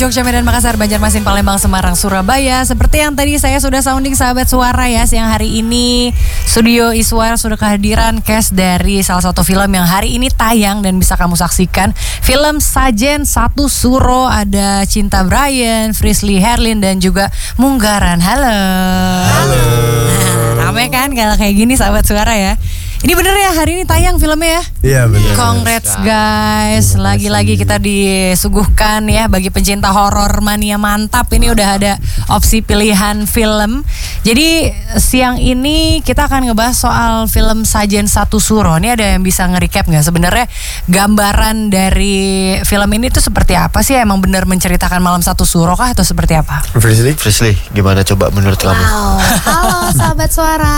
Jogja, Medan, Makassar, Banjarmasin, Palembang, Semarang, Surabaya. Seperti yang tadi saya sudah sounding sahabat suara ya, siang hari ini Studio Iswar sudah kehadiran cast dari salah satu film yang hari ini tayang dan bisa kamu saksikan. Film Sajen Satu Suro, ada Cinta Brian, Frisley Herlin dan juga Munggaran. Halo. Halo. Nah, rame kan kalau kayak gini sahabat suara ya. Ini bener ya hari ini tayang filmnya ya? Iya bener. Congrats guys. Lagi-lagi kita disuguhkan ya bagi pencinta horor mania mantap. Ini udah ada opsi pilihan film. Jadi siang ini kita akan ngebahas soal film Sajen Satu Suro. Ini ada yang bisa nge-recap gak? Sebenarnya gambaran dari film ini tuh seperti apa sih? Emang bener menceritakan malam satu suro kah atau seperti apa? Frisley, gimana coba menurut kamu? Wow. Halo sahabat suara.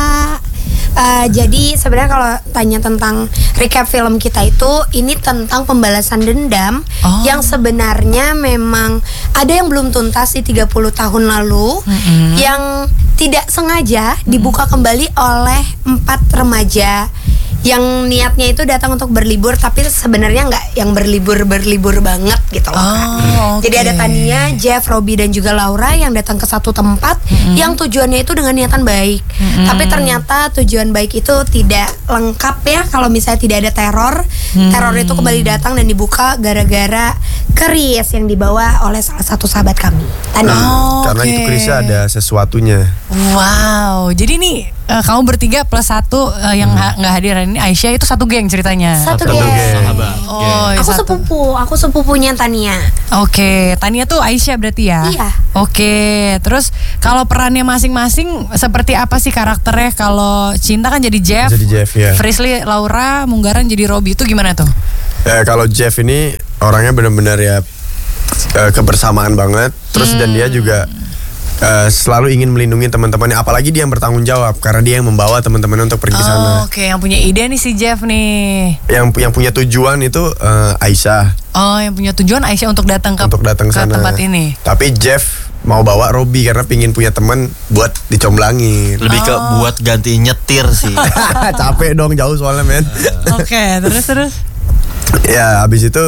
Jadi sebenarnya kalau tanya tentang recap film kita itu, ini tentang pembalasan dendam yang sebenarnya memang ada yang belum tuntas di 30 tahun lalu, yang tidak sengaja dibuka kembali oleh 4 remaja yang niatnya itu datang untuk berlibur, tapi sebenarnya nggak yang berlibur banget gitu loh. Okay. Jadi ada Tania, Jeff, Robby dan juga Laura yang datang ke satu tempat yang tujuannya itu dengan niatan baik. Tapi ternyata tujuan baik itu tidak lengkap ya kalau misalnya tidak ada teror. Teror itu kembali datang dan dibuka gara-gara keris yang dibawa oleh salah satu sahabat kami, Tania. Karena itu kerisnya ada sesuatunya. Wow, jadi nih kamu bertiga plus satu yang nggak hadir ini Aisyah itu satu geng ceritanya. Satu geng. Sahabat. Oh, Aku sepupunya Tania. Oke, Tania tuh Aisyah berarti ya? Iya. Oke, terus kalau perannya masing-masing seperti apa sih karakternya? Kalau Cinta kan jadi Jeff, ya. Frisley, Laura, Munggaran jadi Robby, itu gimana tuh? Kalau Jeff ini orangnya benar-benar ya kebersamaan banget. Terus dan dia juga selalu ingin melindungi teman-temannya, apalagi dia yang bertanggung jawab karena dia yang membawa teman-temannya untuk pergi ke sana. Oke, yang punya ide nih si Jeff nih. Yang punya tujuan itu Aisyah. Oh, yang punya tujuan Aisyah untuk datang ke sana. Tempat ini. Tapi Jeff mau bawa Robby karena pingin punya teman buat dicomblangin. Lebih ke buat ganti nyetir sih. Capek dong, jauh soalnya men. Oke, terus. Ya, habis itu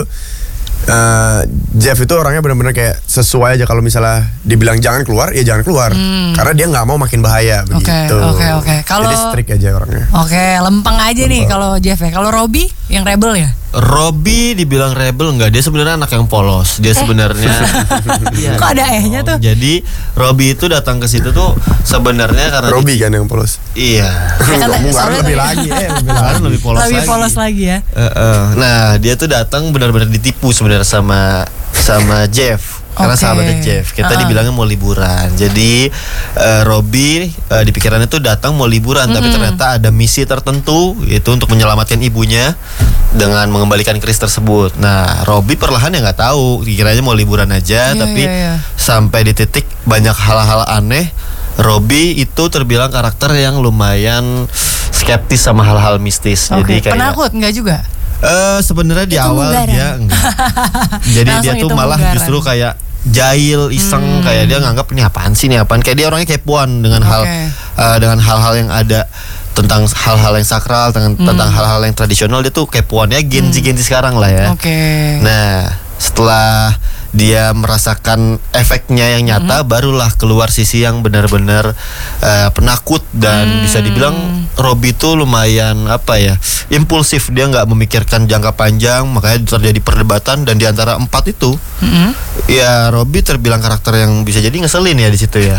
Jeff itu orangnya benar-benar kayak sesuai aja, kalau misalnya dibilang jangan keluar, ya jangan keluar. Karena dia nggak mau makin bahaya begitu. Oke. Jadi strict aja orangnya. Oke, lempeng aja nih kalau Jeff ya. Kalau Robby yang rebel ya? Robby dibilang rebel enggak, dia sebenarnya anak yang polos. Dia sebenarnya Kok ada ehnya tuh? Jadi Robby itu datang ke situ tuh sebenarnya karena Robby kan yang polos. Iya. Munggaran lebih lagi, lebih polos lebih polos lagi ya. Nah, dia tuh datang benar-benar ditipu sebenarnya sama Jeff. Karena sahabatnya Jeff, kita dibilangnya mau liburan. Jadi Robby di pikirannya tuh datang mau liburan, tapi ternyata ada misi tertentu, itu untuk menyelamatkan ibunya dengan mengembalikan keris tersebut. Nah, Robby perlahan ya nggak tahu, dikiranya mau liburan aja, tapi sampai di titik banyak hal-hal aneh. Robby itu terbilang karakter yang lumayan skeptis sama hal-hal mistis. Jadi kayak penakut enggak juga? Sebenarnya di awal dia enggak. Jadi dia tuh malah justru kayak jahil, iseng, kayak dia nganggap ini apaan sih, kayak dia orangnya kepoan dengan hal-hal yang ada, tentang hal-hal yang sakral, tentang hal-hal yang tradisional. Dia tuh kepoannya Gen Z sekarang lah ya. Nah, setelah dia merasakan efeknya yang nyata, barulah keluar sisi yang benar-benar penakut. Dan bisa dibilang Robby itu lumayan impulsif. Dia nggak memikirkan jangka panjang, makanya terjadi perdebatan. Dan di antara 4 itu ya Robby terbilang karakter yang bisa jadi ngeselin ya di situ ya.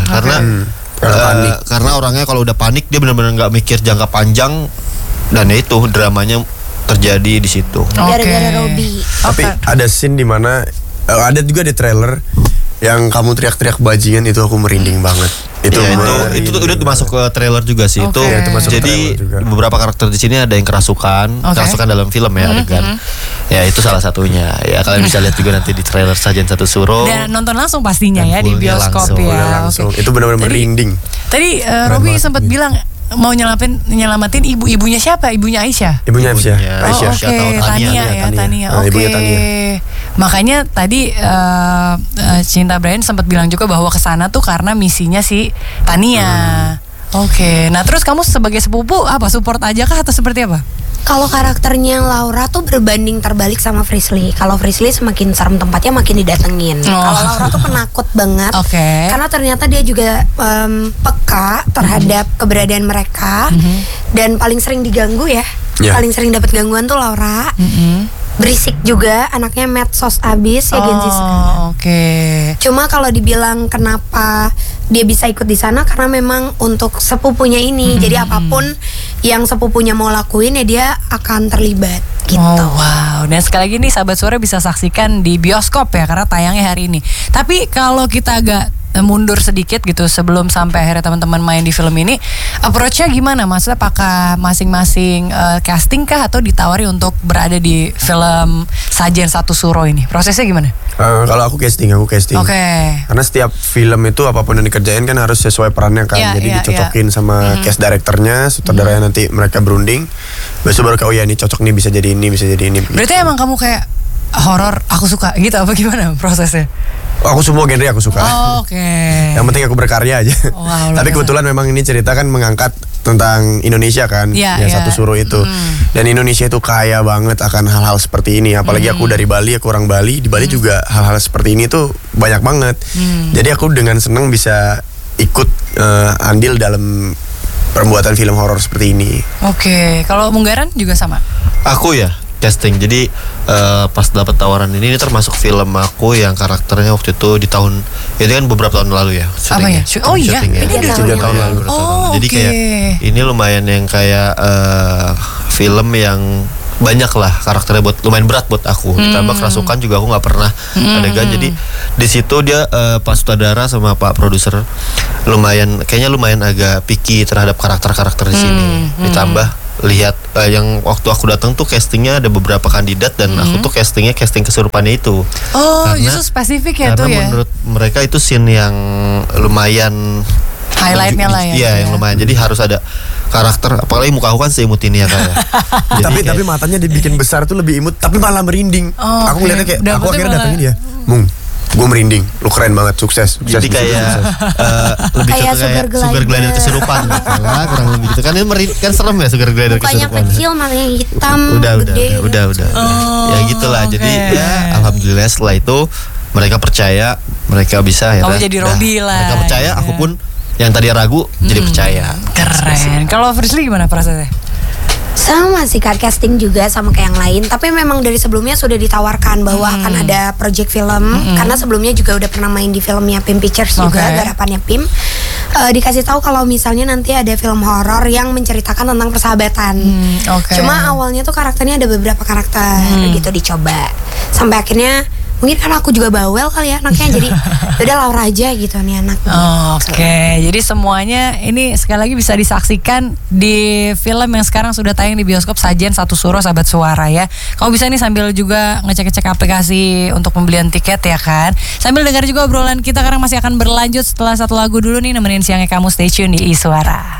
Karena orangnya kalau udah panik dia benar-benar nggak mikir jangka panjang. Dan itu dramanya terjadi di situ. Gara-gara Robby. Tapi ada scene di mana ada juga di trailer yang kamu teriak-teriak bajingan, itu aku merinding banget. Itu udah masuk ke trailer juga sih. Itu jadi beberapa karakter di sini ada yang kerasukan dalam film ya, adegan. Ya itu salah satunya. Ya kalian bisa lihat juga nanti di trailer Sajen Satu Suro. Dan nonton langsung pastinya ya di bioskop langsung. Itu benar-benar merinding. Tadi Robby sempat bilang mau nyelamatin ibunya siapa? Ibunya Aisyah. Ibunya Aisyah. Tania. Ibunya Tania. Makanya tadi Cinta Brian sempat bilang juga bahwa kesana tuh karena misinya si Tania. Nah terus kamu sebagai sepupu apa, support aja kah atau seperti apa? Kalau karakternya Laura tuh berbanding terbalik sama Frisly. Kalau Frisly semakin serem tempatnya makin didatengin. Kalau Laura tuh penakut banget. Karena ternyata dia juga peka terhadap keberadaan mereka dan paling sering diganggu ya. Paling sering dapat gangguan tuh Laura. Berisik juga, anaknya medsos abis ya Gen Z. Cuma kalau dibilang kenapa dia bisa ikut di sana karena memang untuk sepupunya ini. Jadi apapun yang sepupunya mau lakuin ya dia akan terlibat gitu. Wow. Dan sekali lagi nih sahabat suara bisa saksikan di bioskop ya karena tayangnya hari ini. Tapi kalau kita agak mundur sedikit gitu sebelum sampai akhirnya teman-teman main di film ini, approach-nya gimana? Maksudnya apakah masing-masing casting kah atau ditawari untuk berada di film Sajen Satu Suro ini? Prosesnya gimana? Kalau aku casting. Karena setiap film itu apapun yang dikerjain kan harus sesuai perannya kan. Jadi dicocokin sama cast directornya, sutradaranya nanti mereka berunding. Besok baru kayak oh ya ini cocok nih bisa jadi ini, bisa jadi ini. Berarti emang kamu kayak horor aku suka gitu apa gimana prosesnya? Aku semua genre aku suka. Yang penting aku berkarya aja. Tapi kebetulan memang ini cerita kan mengangkat tentang Indonesia kan, yang Satu Suro itu. Dan Indonesia itu kaya banget akan hal-hal seperti ini. Apalagi aku dari Bali, aku orang Bali. Di Bali juga hal-hal seperti ini tuh banyak banget. Jadi aku dengan senang bisa ikut andil dalam pembuatan film horor seperti ini. Kalau Munggaran juga sama? Aku ya casting. Jadi pas dapat tawaran ini termasuk film aku yang karakternya waktu itu di tahun itu kan beberapa tahun lalu ya. Apa ya? Ini udah tahun lalu. Jadi kayak ini lumayan yang kayak film yang banyak lah karakternya lumayan berat buat aku. Ditambah kerasukan juga aku nggak pernah adegan. Jadi di situ dia Pak sutradara sama Pak produser kayaknya lumayan agak picky terhadap karakter-karakter di sini. Ditambah lihat yang waktu aku datang tuh castingnya ada beberapa kandidat dan aku tuh casting kesurupannya itu. Justru spesifik ya tuh ya. Karena menurut mereka itu scene yang lumayan highlightnya lah ya. Iya yang lumayan. Jadi harus ada karakter. Apalagi muka aku kan seimut ini ya kayak. Tapi matanya dibikin besar tuh lebih imut. Tapi malah merinding. Aku ngeliatnya kayak aku akhirnya datengin dia. Gue merinding, lu keren banget, sukses. Jadi kayak lebih kayak sugar glider kesurupan kurang lebih gitu. Kan ini kan serem ya sugar glider kesurupan. Mukanya kecil, matanya hitam, udah. Ya gitulah. Jadi ya alhamdulillah setelah itu mereka percaya, mereka bisa ya. Kamu jadi Robi lah. Mereka percaya, aku pun yang tadi ragu jadi percaya. Keren. Kalau Frisly gimana prosesnya? Sama sih Kak, casting juga sama kayak yang lain. Tapi memang dari sebelumnya sudah ditawarkan bahwa akan ada project film. Karena sebelumnya juga udah pernah main di filmnya Pim Pictures juga, garapannya Pim. Dikasih tahu kalau misalnya nanti ada film horor yang menceritakan tentang persahabatan. Cuma awalnya tuh karakternya ada beberapa karakter gitu dicoba. Sampai akhirnya mungkin karena aku juga bawel kali ya anaknya, jadi udah Laura aja gitu nih anak. Jadi semuanya ini sekali lagi bisa disaksikan di film yang sekarang sudah tayang di bioskop Sajen Satu Suro sahabat suara ya. Kamu bisa nih sambil juga ngecek-ngecek aplikasi untuk pembelian tiket ya kan. Sambil dengar juga obrolan kita karena masih akan berlanjut setelah satu lagu dulu nih nemenin siangnya kamu. Stay tune di iSuara.